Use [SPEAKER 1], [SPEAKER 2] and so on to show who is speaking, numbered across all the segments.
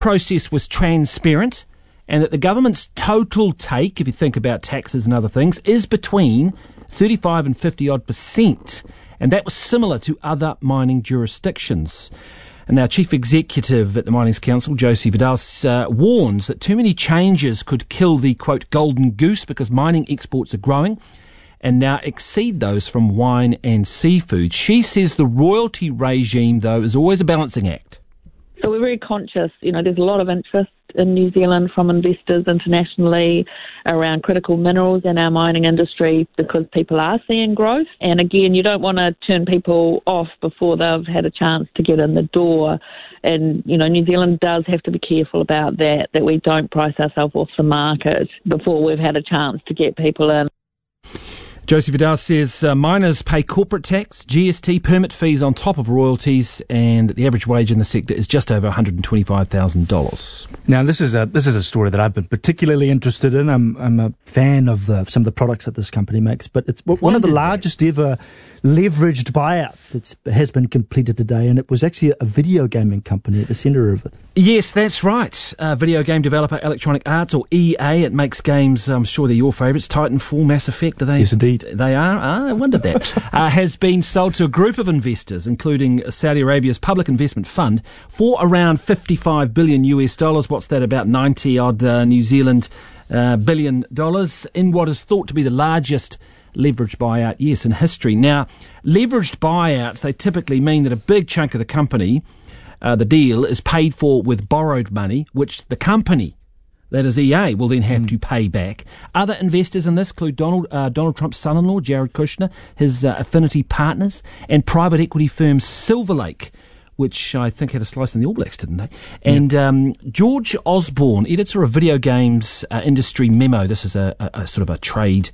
[SPEAKER 1] process was transparent and that the government's total take, if you think about taxes and other things, is between 35 and 50-odd%. And that was similar to other mining jurisdictions. And now Chief Executive at the Miners Council, Josie Vidal, warns that too many changes could kill the, quote, golden goose because mining exports are growing and now exceed those from wine and seafood. She says the royalty regime, though, is always a balancing act.
[SPEAKER 2] So we're very conscious, there's a lot of interest in New Zealand from investors internationally around critical minerals in our mining industry because people are seeing growth. And again, you don't want to turn people off before they've had a chance to get in the door. And, New Zealand does have to be careful about that we don't price ourselves off the market before we've had a chance to get people in.
[SPEAKER 1] Josie Vidal says miners pay corporate tax, GST, permit fees on top of royalties, and that the average wage in the sector is just over $125,000.
[SPEAKER 3] Now, this is a story that I've been particularly interested in. I'm a fan of some of the products that this company makes, but it's one of the largest ever leveraged buyouts that has been completed today, and it was actually a video gaming company at the centre of it.
[SPEAKER 1] Yes, that's right. Video game developer Electronic Arts, or EA. It makes games, I'm sure they're your favourites, Titanfall, Mass Effect. Are they?
[SPEAKER 3] Yes, indeed.
[SPEAKER 1] They are? I wondered that. Has been sold to a group of investors, including Saudi Arabia's public investment fund, for around $55 billion US. What's that, about 90-odd New Zealand billion dollars, in what is thought to be the largest leveraged buyout, yes, in history. Now, leveraged buyouts, they typically mean that a big chunk of the company, the deal, is paid for with borrowed money, which the company, that is EA, will then have to pay back. Other investors in this include Donald Trump's son-in-law, Jared Kushner, his affinity partners, and private equity firm Silver Lake, which I think had a slice in the All Blacks, didn't they? And George Osborne, editor of Video Games Industry Memo, this is a sort of a trade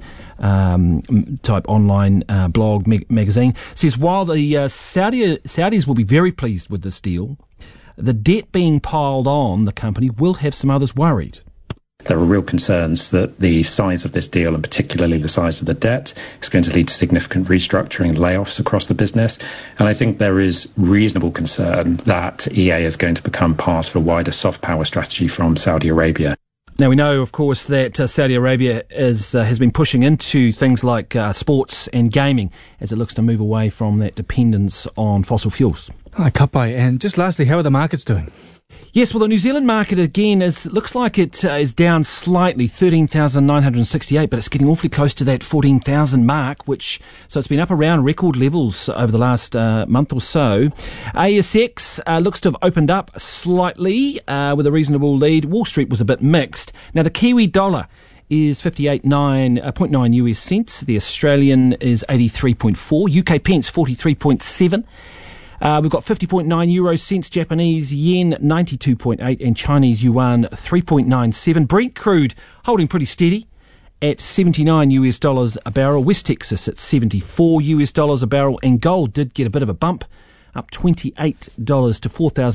[SPEAKER 1] type online blog magazine, says while the Saudis will be very pleased with this deal, the debt being piled on the company will have some others worried.
[SPEAKER 4] There are real concerns that the size of this deal, and particularly the size of the debt, is going to lead to significant restructuring and layoffs across the business. And I think there is reasonable concern that EA is going to become part of a wider soft power strategy from Saudi Arabia.
[SPEAKER 1] Now, we know, of course, that Saudi Arabia has been pushing into things like sports and gaming as it looks to move away from that dependence on fossil fuels.
[SPEAKER 3] Hi, Kapai. And just lastly, how are the markets doing?
[SPEAKER 1] Yes, well, the New Zealand market, again, looks like it is down slightly, 13,968, but it's getting awfully close to that 14,000 mark, so it's been up around record levels over the last month or so. ASX looks to have opened up slightly with a reasonable lead. Wall Street was a bit mixed. Now, the Kiwi dollar is 58.9 US cents. The Australian is 83.4. UK pence, 43.7. We've got 50.9 euro cents, Japanese yen 92.8, and Chinese yuan 3.97. Brent crude holding pretty steady at $79 US a barrel. West Texas at $74 US a barrel, and gold did get a bit of a bump, up $28 to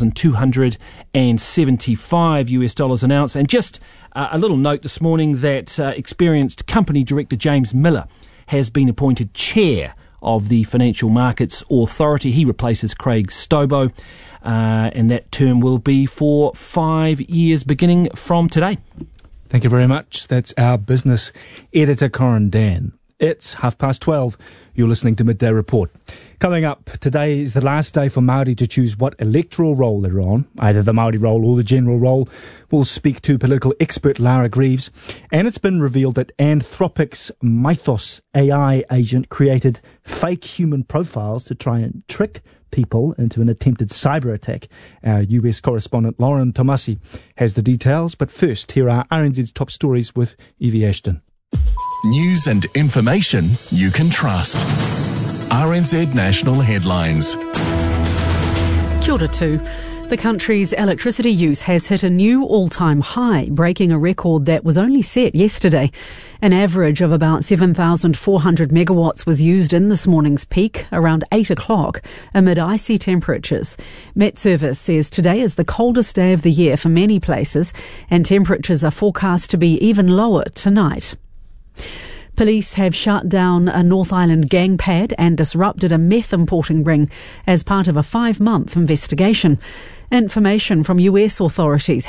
[SPEAKER 1] $4,275 US an ounce. And just a little note this morning that experienced company director James Miller has been appointed chair of the Financial Markets Authority. He replaces Craig Stobo, and that term will be for 5 years beginning from today.
[SPEAKER 3] Thank you very much. That's our business editor, Corin Dan. It's 12:30. You're listening to Midday Report. Coming up, today is the last day for Māori to choose what electoral role they're on, either the Māori role or the general role. We'll speak to political expert Lara Greaves. And it's been revealed that Anthropic's Mythos AI agent created fake human profiles to try and trick people into an attempted cyber attack. Our US correspondent Lauren Tomasi has the details. But first, here are RNZ's top stories with Evie Ashton.
[SPEAKER 5] News and information you can trust. RNZ National Headlines.
[SPEAKER 6] Kia ora too. The country's electricity use has hit a new all-time high, breaking a record that was only set yesterday. An average of about 7,400 megawatts was used in this morning's peak, around 8 o'clock, amid icy temperatures. Met Service says today is the coldest day of the year for many places, and temperatures are forecast to be even lower tonight. Police have shut down a North Island gang pad and disrupted a meth importing ring as part of a 5-month investigation. Information from US authorities